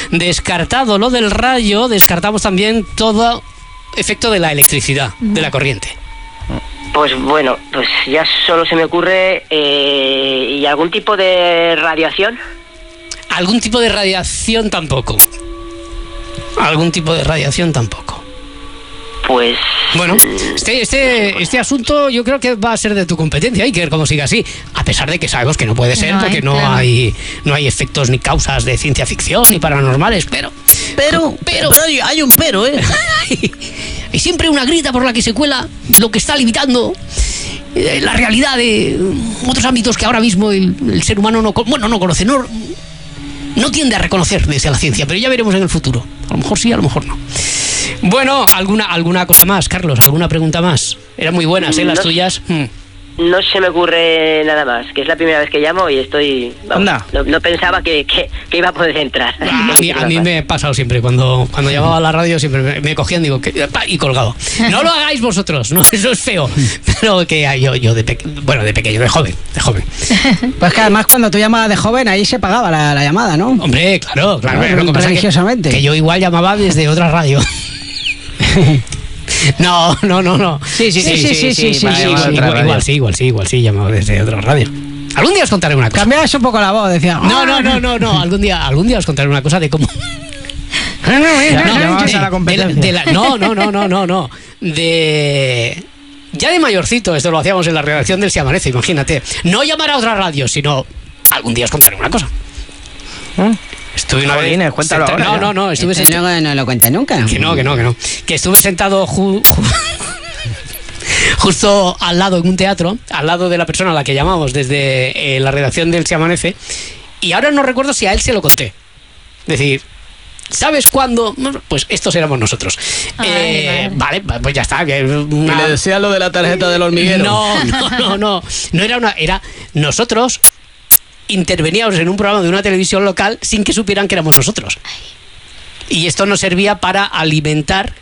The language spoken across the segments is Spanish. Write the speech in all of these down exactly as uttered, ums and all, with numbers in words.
descartado lo del rayo, descartamos también todo efecto de la electricidad, de la corriente. Pues bueno, pues ya solo se me ocurre... Eh, ¿y algún tipo de radiación? Algún tipo de radiación tampoco. Algún tipo de radiación tampoco. Pues... Bueno, este, este, este asunto yo creo que va a ser de tu competencia. Hay que ver cómo sigue así. A pesar de que sabemos que no puede ser, no porque hay, no, claro. hay, no hay efectos ni causas de ciencia ficción ni paranormales, pero... Pero, pero, pero hay, hay un pero, ¿eh? Hay siempre una grita por la que se cuela lo que está limitando eh, la realidad de otros ámbitos que ahora mismo el, el ser humano no, bueno, no conoce, no, no tiende a reconocer desde la ciencia, pero ya veremos en el futuro. A lo mejor sí, a lo mejor no. Bueno, alguna, alguna cosa más, Carlos, alguna pregunta más. Eran muy buenas, ¿eh? Las no, tuyas. Hmm. No se me ocurre nada más, que es la primera vez que llamo y estoy... Vamos, no, no pensaba que, que, que iba a poder entrar. Ah, a mí, a mí me ha pasado siempre, cuando, cuando llamaba a la radio siempre me, me cogían digo, que, y colgado. No lo hagáis vosotros, no, eso es feo. Pero que yo, yo de pequeño, bueno, de pequeño, de joven, de joven. Pues que además cuando tú llamabas de joven, ahí se pagaba la, la llamada, ¿no? Hombre, claro, claro. Claro, claro religiosamente. Que, que yo igual llamaba desde otra radio. No, no, no, no. Sí, sí, sí, sí, sí, sí, sí, sí, sí, igual, sí, igual, igual sí, igual sí, igual sí, llamaba desde otra radio. Algún día os contaré una cosa. Cambiabas un poco la voz, decía. No, no, no, no, no. Algún día, algún día os contaré una cosa de cómo. No, no, de, a la competencia. De, de la, no, no, no, no, no, no. De. Ya de mayorcito, esto lo hacíamos en la redacción del Si Amanece, imagínate. No llamar a otra radio, sino algún día os contaré una cosa. ¿Eh? Estuve una vez, vez, cuéntalo senta, ahora, no, no, no, estuve sentado, no, no lo cuenta nunca. Que no, que no, que no. Que estuve sentado ju, ju, justo al lado en un teatro, al lado de la persona a la que llamamos desde eh, la redacción del Si Amanece, y ahora no recuerdo si a él se lo conté. Es decir, ¿sabes cuándo? Pues estos éramos nosotros. Ay, eh, vale. vale, pues ya está. Que una... ¿Y le decía lo de la tarjeta del hormiguero? No, no, no, no. No era una. Era nosotros. Interveníamos en un programa de una televisión local sin que supieran que éramos nosotros. Y esto nos servía para alimentar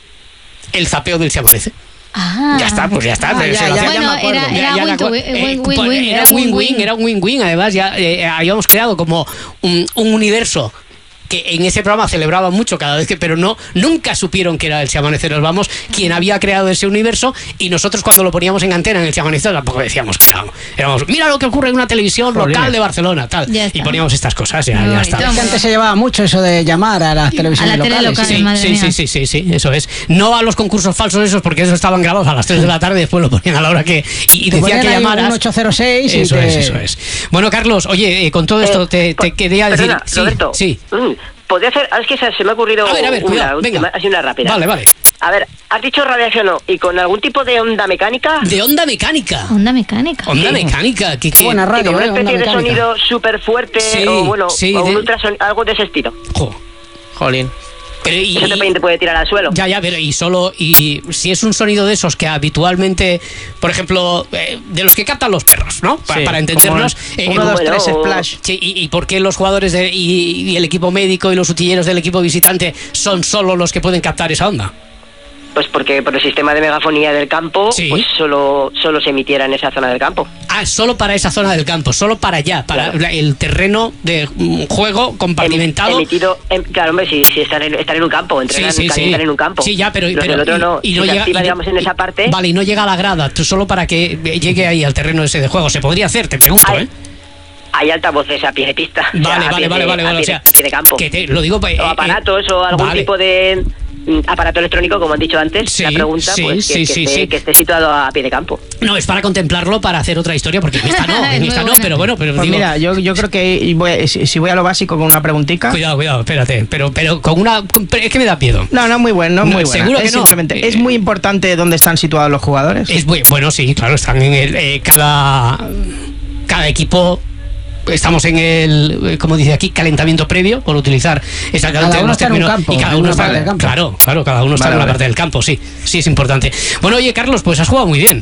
el zapeo del Si Amanece. Ah. Ya está, pues ya está. Ah, ya, ya, bueno, era, era win-win. Era win-win, era un win-win. Además, ya eh, habíamos creado como un, un universo que en ese programa celebraban mucho cada vez que, pero no, nunca supieron que era el Si Amanece Nos Vamos quien había creado ese universo, y nosotros cuando lo poníamos en antena en el Si Amanece tampoco decíamos que éramos, éramos mira lo que ocurre en una televisión local de Barcelona, tal, y poníamos estas cosas, ya, ya está. Antes se llevaba mucho eso de llamar a las televisiones a la locales. Local, sí, sí, sí, sí, sí, sí, eso es. No a los concursos falsos esos, porque esos estaban grabados a las tres de la tarde, después lo ponían a la hora que, y, y decían que llamaras. Un ocho cero seis eso te... es, eso es. Bueno, Carlos, oye, eh, con todo esto te, te quería decir... Perdona, sí, Roberto, sí. ¿Podría hacer? Es que se me ha ocurrido a ver, a ver, una cuidado, última, venga. así una rápida. Vale, vale. A ver, has dicho radiación, ¿no? ¿Y con algún tipo de onda mecánica? ¿De onda mecánica? Onda mecánica. Onda sí. mecánica. ¿Qué, qué buena radio, ¿Una eh, especie de sonido súper fuerte sí, o bueno, sí, o un de... ultrason, algo de ese estilo? Jo. Jolín. Pero y, Eso también te puede tirar al suelo. Ya, ya, pero y solo, y si es un sonido de esos que habitualmente, por ejemplo, eh, de los que captan los perros, ¿no? Pa, sí, para entendernos. Eh, uno, dos, tres, splash. Sí, y, y por qué los jugadores de, y, y el equipo médico y los utilleros del equipo visitante son solo los que pueden captar esa onda. Pues porque por el sistema de megafonía del campo, sí. pues solo, solo se emitiera en esa zona del campo. Ah, solo para esa zona del campo, solo para allá, para claro. el terreno de juego compartimentado. Emitido, em, claro, hombre, si, si están, en, están en un campo, entrenan, sí, sí, sí. están en un campo. Sí, ya, pero... Los pero del otro no, y, y si no se llega, activa, y, digamos, en esa parte... Vale, y no llega a la grada, solo para que llegue ahí al terreno ese de juego. Se podría hacer, te pregunto, hay, ¿eh? Hay altavoces a pie de pista. Vale, o sea, vale, vale, vale, vale, vale, a, o sea, a pie de campo. Que te, lo digo... Eh, o aparatos eh, o algún vale. tipo de... aparato electrónico, como han dicho antes, sí, la pregunta, sí, pues que, sí, que, sí, esté, sí. que esté situado a pie de campo. No, es para contemplarlo, para hacer otra historia, porque en esta no, en esta no, pero bueno, pero pues digo... mira, yo, yo creo que voy, si voy a lo básico con una preguntita... Cuidado, cuidado, espérate, pero, pero con una... Es que me da miedo. No, no, muy bueno, no, no muy bueno. Seguro que es no. Simplemente, eh, ¿es muy importante dónde están situados los jugadores? Es muy... Bueno, sí, claro, están en el... Eh, cada... Cada equipo... Estamos en el, como dice aquí, calentamiento previo, por utilizar esa cada uno está en un campo, y cada uno está en campo. Claro, claro, cada uno está vale, en una vale. parte del campo, sí, sí es importante. Bueno, oye, Carlos, pues has jugado muy bien.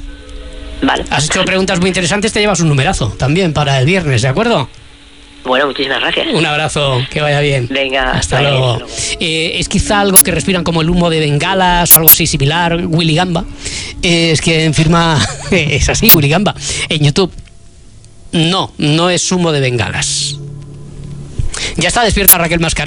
Vale. Has hecho preguntas muy interesantes, te llevas un numerazo también para el viernes, ¿de acuerdo? Bueno, muchísimas gracias. Un abrazo, que vaya bien. Venga, hasta luego. luego. Eh, es quizá algo que respiran como el humo de bengalas o algo así similar, Willy Gamba. Eh, es quien firma, es así, Willy Gamba, en YouTube. No, no es humo de bengalas. Ya está despierta Raquel Mascarell.